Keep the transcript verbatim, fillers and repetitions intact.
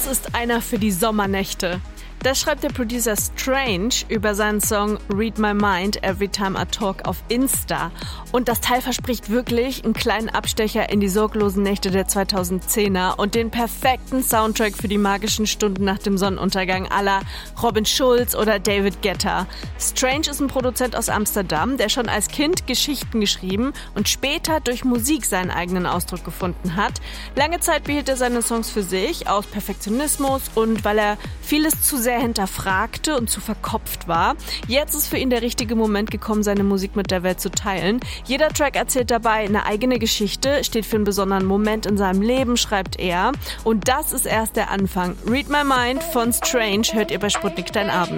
Das ist einer für die Sommernächte. Das schreibt der Producer Strange über seinen Song Read My Mind Every Time I Talk auf Insta. Und das Teil verspricht wirklich einen kleinen Abstecher in die sorglosen Nächte der zweitausendzehner und den perfekten Soundtrack für die magischen Stunden nach dem Sonnenuntergang à la Robin Schulz oder David Guetta. Strange ist ein Produzent aus Amsterdam, der schon als Kind Geschichten geschrieben und später durch Musik seinen eigenen Ausdruck gefunden hat. Lange Zeit behielt er seine Songs für sich, aus Perfektionismus und weil er vieles zu sehr hinterfragte und zu verkopft war. Jetzt ist für ihn der richtige Moment gekommen, seine Musik mit der Welt zu teilen. Jeder Track erzählt dabei eine eigene Geschichte, steht für einen besonderen Moment in seinem Leben, schreibt er. Und das ist erst der Anfang. Read My Mind von Strange hört ihr bei Sputnik Dein Abend.